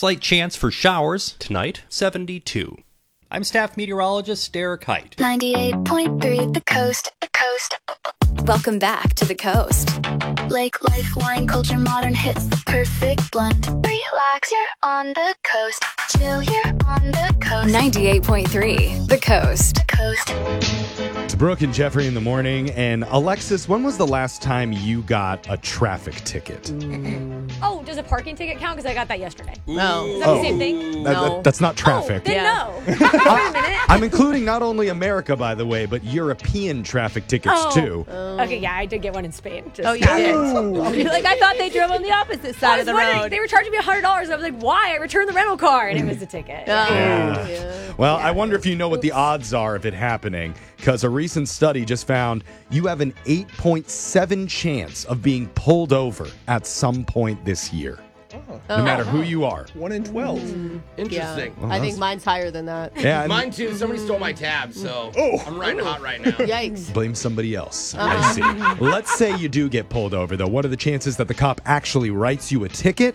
Slight chance for showers. Tonight, 72. I'm staff meteorologist Derek Height. 98.3 The Coast. The Coast. Welcome back to The Coast. Lake life, wine culture, modern hits, the perfect blend. Relax, you're on the coast. Chill, you're on the coast. 98.3 The Coast. The Coast. It's Brooke and Jeffrey in the morning. And Alexis, when was the last time you got a traffic ticket? Oh, does a parking ticket count? Because I got that yesterday. No. Is that the same thing? That's not traffic. Oh, then Yeah. no. Wait a minute. I'm including not only America, by the way, but European traffic tickets, too. Okay, yeah, I did get one in Spain. Just Oh, you did? Like, I thought they drove on the opposite I side was of the wondering, road. they were charging me $100. I was like, why? I returned the rental car, and it was a ticket. Yeah. Well, I wonder if you know what the odds are of it happening, because a recent study just found you have an 8.7 chance of being pulled over at some point this year. No matter who you are. 1 in 12. Yeah. Interesting. I think mine's higher than that. Yeah, and Mine too. Somebody stole my tab, so I'm riding hot right now. Yikes. blame somebody else. I see. Let's say you do get pulled over, though. What are the chances that the cop actually writes you a ticket?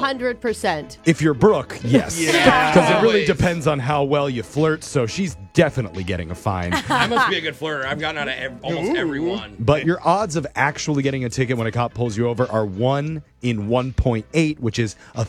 100%. If you're Brooke, yes. Yeah. Because it really Always. depends on how well you flirt, so she's definitely getting a fine. I must be a good flirter. I've gotten out of almost everyone. But your odds of actually getting a ticket when a cop pulls you over are 1 in 1.8, which is a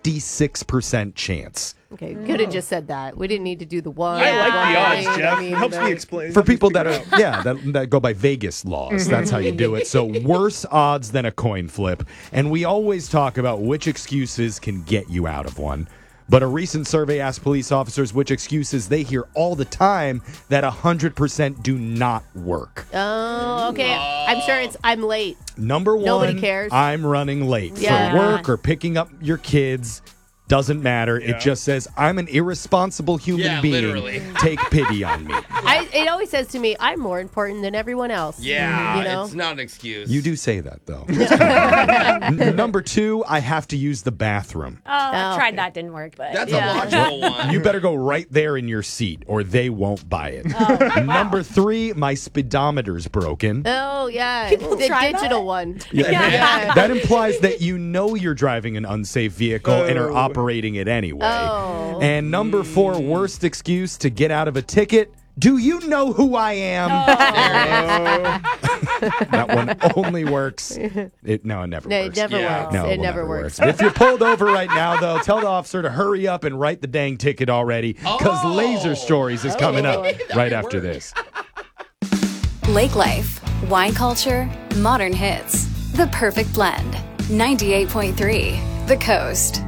56% chance. Okay, could have just said that. We didn't need to do the one. I like the odds, one. Jeff. I mean, Helps me that- explain. For people that are, that go by Vegas laws, that's how you do it. So worse odds than a coin flip. And we always talk about which excuses can get you out of one. But a recent survey asked police officers which excuses they hear all the time that 100% do not work. Oh, okay. I'm sure it's I'm late. Number one, Nobody cares. I'm running late Yeah. for work or picking up your kids. Doesn't matter. It just says, I'm an irresponsible human being. Literally. Take pity on me. It always says to me, I'm more important than everyone else. Yeah, You know? it's not an excuse. You do say that, though. Number two, I have to use the bathroom. Oh, I Oh, tried okay. that. Didn't work, but That's Yeah. a logical one. You better go right there in your seat or they won't buy it. Number three, my speedometer's broken. Oh, yeah. People The try digital that? one. Yeah. That implies that you know you're driving an unsafe vehicle and are operating it anyway. Oh. And number four, worst excuse to get out of a ticket. Do you know who I am? That one only works. It never No, works. it never Yeah. works. No, it will never works. If you're pulled over right now, though, tell the officer to hurry up and write the dang ticket already, because Laser Stories is coming up right after this. Lake life, wine culture, modern hits. The perfect blend. 98.3 The Coast.